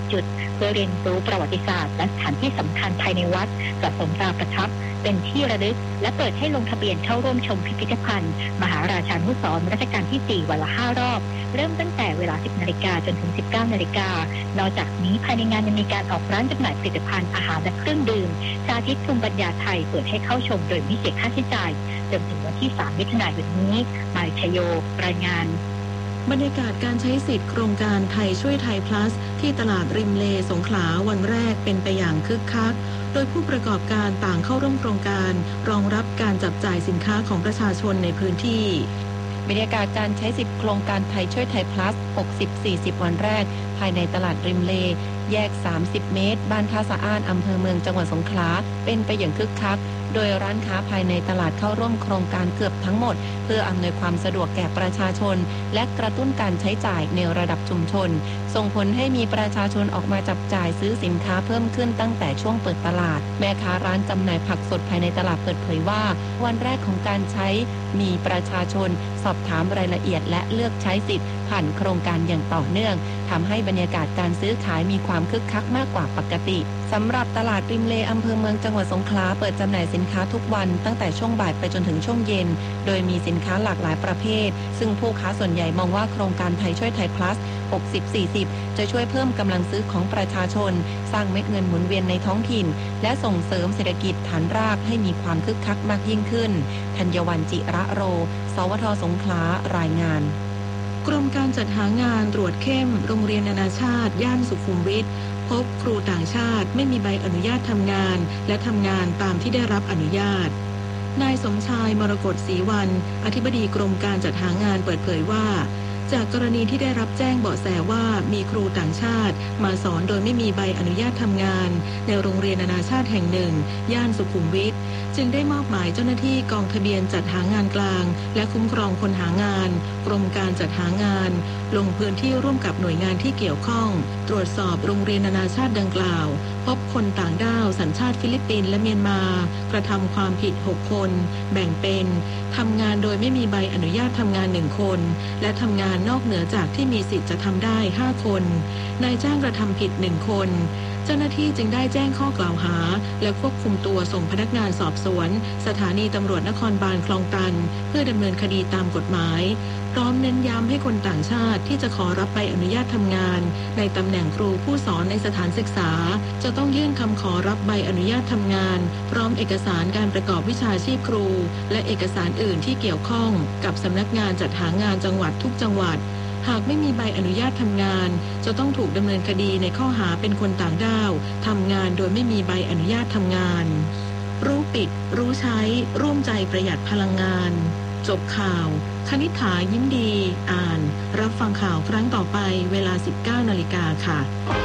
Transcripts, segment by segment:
10 จุดเพื่อเรียนรู้ประวัติศาสตร์และสถานที่สำคัญภายในวัดสะสมตราประทับเป็นที่ระลึกและเปิดให้ลงทะเบียนเข้าร่วมชมพิพิธภัณฑ์มหาราชานุสรณ์รัชกาลที่ 4 วันละ 5 รอบเริ่มตั้งแต่เวลา 10 นาฬิกาจนถึง 19 นาฬิกานอกจากนี้ภายในงานยังมีการออกร้านจำหน่ายผลิตภัณฑ์อาหารและเครื่องดื่มสาธิตภูมิปัญญาไทยเปิดให้เข้าชมโดยไม่เสียค่าใช้จ่ายจนถึงวันที่ 3 มิถุนายนนี้หมายชโยรายงานบรรยากาศการใช้สิทธิ์โครงการไทยช่วยไทย plus ที่ตลาดริมเลสงขลาวันแรกเป็นไปอย่างคึกคักโดยผู้ประกอบการต่างเข้าร่วมโครงการรองรับการจับจ่ายสินค้าของประชาชนในพื้นที่บรรยากาศการใช้สิทธิ์โครงการไทยช่วยไทย plus 60-40 วันแรกภายในตลาดริมเลแยก30เมตรบ้านท่าสะอ้านอำเภอเมืองจังหวัดสงขลาเป็นไปอย่างคึกคักโดยร้านค้าภายในตลาดเข้าร่วมโครงการเกือบทั้งหมดเพื่ออำนวยความสะดวกแก่ประชาชนและกระตุ้นการใช้จ่ายในระดับชุมชนส่งผลให้มีประชาชนออกมาจับจ่ายซื้อสินค้าเพิ่มขึ้นตั้งแต่ช่วงเปิดตลาดแม่ค้าร้านจำหน่ายผักสดภายในตลาดเปิดเผยว่าวันแรกของการใช้มีประชาชนสอบถามรายละเอียดและเลือกใช้สิทธิ์ผ่านโครงการอย่างต่อเนื่องทำให้บรรยากาศการซื้อขายมีความคึกคักมากกว่าปกติสำหรับตลาดริมเลอำเภอเมืองจังหวัดสงขลาเปิดจำหน่ายสินค้าทุกวันตั้งแต่ช่วงบ่ายไปจนถึงช่วงเย็นโดยมีสินค้าหลากหลายประเภทซึ่งผู้ค้าส่วนใหญ่มองว่าโครงการไทยช่วยไทย plus 60-40 จะช่วยเพิ่มกำลังซื้อของประชาชนสร้างเม็ดเงินหมุนเวียนในท้องถิ่นและส่งเสริมเศรษฐกิจฐานรากให้มีความคึกคักมากยิ่งขึ้นธัญวรรณจิระโรสวท.สงขลารายงานกรมการจัดหางานตรวจเข้มโรงเรียนนานาชาติย่านสุขุมวิทพบครูต่างชาติไม่มีใบอนุญาตทำงานและทำงานตามที่ได้รับอนุญาตนายสมชายมรกตศรีวรรณอธิบดีกรมการจัดหางานเปิดเผยว่าจากกรณีที่ได้รับแจ้งเบาะแสว่ามีครูต่างชาติมาสอนโดยไม่มีใบอนุญาตทำงานในโรงเรียนนานาชาติแห่งหนึ่งย่านสุขุมวิทจึงได้มอบหมายเจ้าหน้าที่กองทะเบียนจัดหางานกลางและคุ้มครองคนหางานกรมการจัดหางานลงพื้นที่ร่วมกับหน่วยงานที่เกี่ยวข้องตรวจสอบโรงเรียนนานาชาติดังกล่าวพบคนต่างด้าวสัญชาติฟิลิปปินส์และเมียนมากระทำความผิด6คนแบ่งเป็นทำงานโดยไม่มีใบอนุญาตทำงาน1คนและทำงานนอกเหนือจากที่มีสิทธิ์จะทำได้5คนนายจ้างกระทำผิด1คนเจ้าหน้าที่จึงได้แจ้งข้อกล่าวหาและควบคุมตัวส่งพนักงานสอบสวนสถานีตำรวจนครบาลคลองตันเพื่อดำเนินคดีตามกฎหมายพร้อมเน้นย้ำให้คนต่างชาติที่จะขอรับใบอนุญาตทำงานในตำแหน่งครูผู้สอนในสถานศึกษาจะต้องยื่นคำขอรับใบอนุญาตทำงานพร้อมเอกสารการประกอบวิชาชีพครูและเอกสารอื่นที่เกี่ยวข้องกับสำนักงานจัดหางานจังหวัดทุกจังหวัดหากไม่มีใบอนุญาตทำงานจะต้องถูกดำเนินคดีในข้อหาเป็นคนต่างด้าวทำงานโดยไม่มีใบอนุญาตทำงานรู้ปิดรู้ใช้ร่วมใจประหยัดพลังงานจบข่าวคณิษฐายิ้มดีอ่านรับฟังข่าวครั้งต่อไปเวลา 19 นาฬิกาค่ะ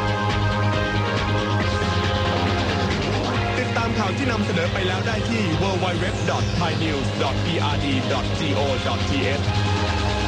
ติดตามข่าวที่นำเสนอไปแล้วได้ที่ www.thainews.prd.go.th